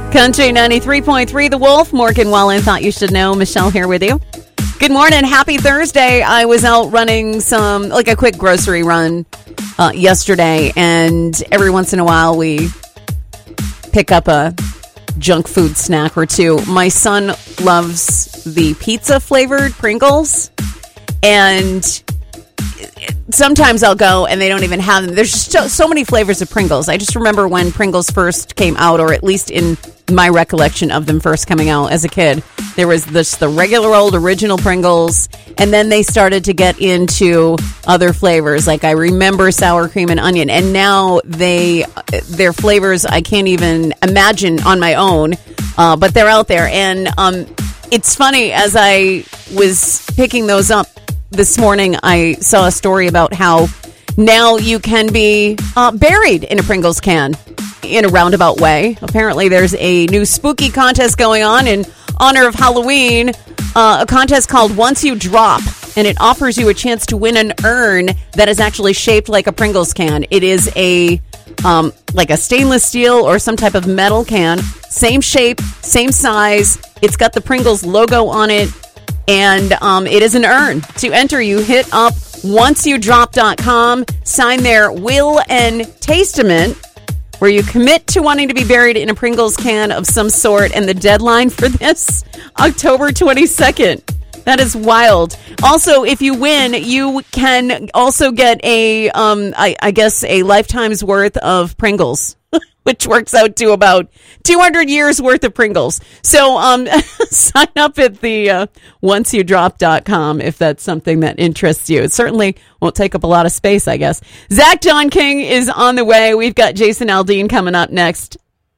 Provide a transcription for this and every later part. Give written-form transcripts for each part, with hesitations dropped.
Country 93.3 The Wolf. Morgan Wallen, thought you should know. Michelle here with you. Good morning. Happy Thursday. I was out running a quick grocery run yesterday, and every once in a while we pick up a junk food snack or two. My son loves the pizza flavored Pringles, and sometimes I'll go and they don't even have them. There's just so many flavors of Pringles. I just remember when Pringles first came out, or at least in my recollection of them first coming out as a kid, there was the regular old original Pringles, and then they started to get into other flavors. Like I remember sour cream and onion, and now their flavors I can't even imagine on my own, but they're out there. And it's funny, as I was picking those up this morning, I saw a story about how now you can be buried in a Pringles can in a roundabout way. Apparently, there's a new spooky contest going on in honor of Halloween, a contest called Once You Drop, and it offers you a chance to win an urn that is actually shaped like a Pringles can. It is like a stainless steel or some type of metal can, same shape, same size. It's got the Pringles logo on it. And it is an urn. To enter, you hit up onceyoudrop.com, sign their will and testament, where you commit to wanting to be buried in a Pringles can of some sort. And the deadline for this, October 22nd. That is wild. Also, if you win, you can also get a lifetime's worth of Pringles, which works out to about 200 years worth of Pringles. So sign up at the onceyoudrop.com if that's something that interests you. It certainly won't take up a lot of space, I guess. Zach John King is on the way. We've got Jason Aldean coming up next.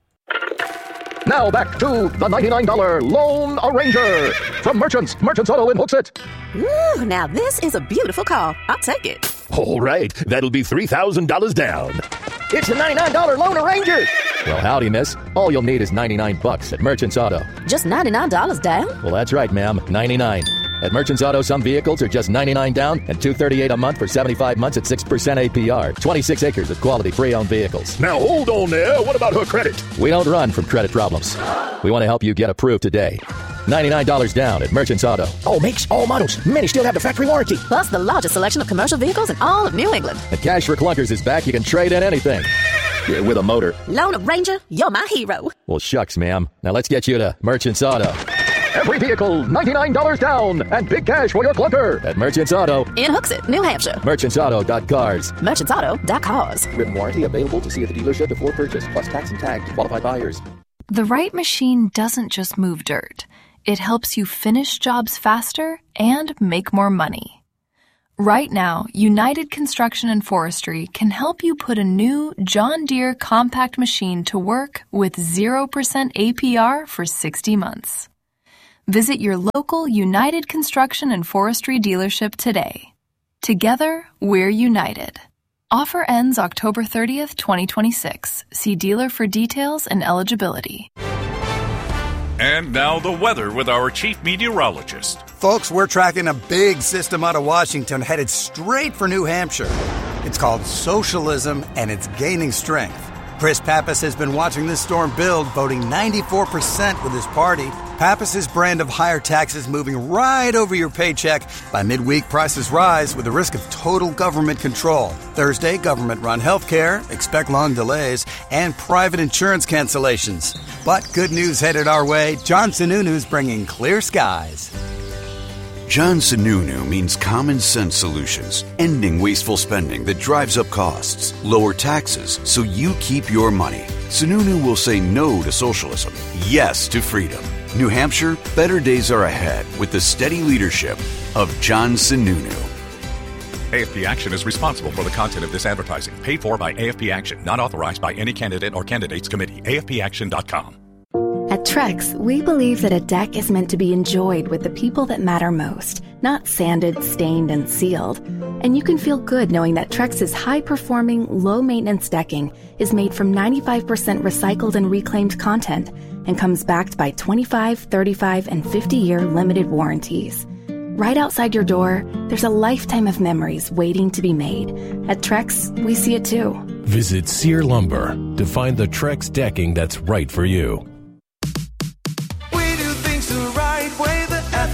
Now back to the $99 Lone Arranger from Merchants Auto in Hooksett. Ooh, now this is a beautiful car. I'll take it. All right, that'll be $3,000 down. It's the $99 Lone Arranger. Well, howdy, miss. All you'll need is $99 at Merchants Auto. Just $99 down? Well, that's right, ma'am. 99. At Merchants Auto, some vehicles are just $99 down and $238 a month for 75 months at 6% APR. 26 acres of quality pre-owned vehicles. Now, hold on there. What about her credit? We don't run from credit problems. We want to help you get approved today. $99 down at Merchants Auto. All makes, all models. Many still have the factory warranty. Plus the largest selection of commercial vehicles in all of New England. And Cash for Clunkers is back. You can trade in anything. Yeah, with a motor. Lone Arranger, you're my hero. Well, shucks, ma'am. Now let's get you to Merchants Auto. Every vehicle, $99 down, and big cash for your clunker. At Merchants Auto. In Hooksett, New Hampshire. Merchantsauto.cars. Merchantsauto.cars. Written warranty available to see at the dealership before purchase, plus tax and tag to qualified buyers. The right machine doesn't just move dirt. It helps you finish jobs faster and make more money. Right now, United Construction and Forestry can help you put a new John Deere compact machine to work with 0% APR for 60 months. Visit your local United Construction and Forestry dealership today. Together, we're united. Offer ends October 30th, 2026. See dealer for details and eligibility. And now the weather with our chief meteorologist. Folks, we're tracking a big system out of Washington headed straight for New Hampshire. It's called socialism, and it's gaining strength. Chris Pappas has been watching this storm build, voting 94% with his party. Pappas's brand of higher taxes moving right over your paycheck. By midweek, prices rise with the risk of total government control. Thursday, government-run health care, expect long delays, and private insurance cancellations. But good news headed our way. John Sununu's bringing clear skies. John Sununu means common sense solutions, ending wasteful spending that drives up costs, lower taxes so you keep your money. Sununu will say no to socialism, yes to freedom. New Hampshire, better days are ahead with the steady leadership of John Sununu. AFP Action is responsible for the content of this advertising, paid for by AFP Action, not authorized by any candidate or candidates committee. AFPAction.com. At Trex, we believe that a deck is meant to be enjoyed with the people that matter most, not sanded, stained, and sealed. And you can feel good knowing that Trex's high-performing, low-maintenance decking is made from 95% recycled and reclaimed content and comes backed by 25, 35, and 50-year limited warranties. Right outside your door, there's a lifetime of memories waiting to be made. At Trex, we see it too. Visit Sear Lumber to find the Trex decking that's right for you.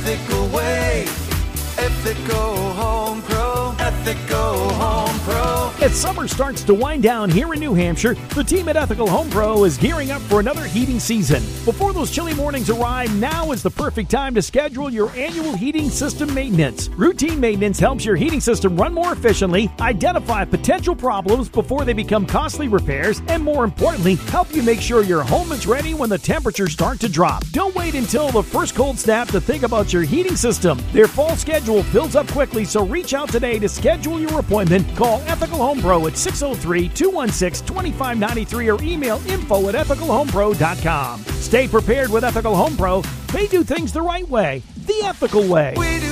ethical way. Ethical Home Pro. Ethical Home Pro. As summer starts to wind down here in New Hampshire, the team at Ethical Home Pro is gearing up for another heating season. Before those chilly mornings arrive, now is the perfect time to schedule your annual heating system maintenance. Routine maintenance helps your heating system run more efficiently, identify potential problems before they become costly repairs, and more importantly, help you make sure your home is ready when the temperatures start to drop. Don't wait until the first cold snap to think about your heating system. Their fall schedule fills up quickly, so reach out today to schedule your appointment. Call Ethical Home Pro at 603-216-2593 or email info@ethicalhomepro.com. Stay prepared with Ethical Home Pro. They do things the right way, the ethical way. We do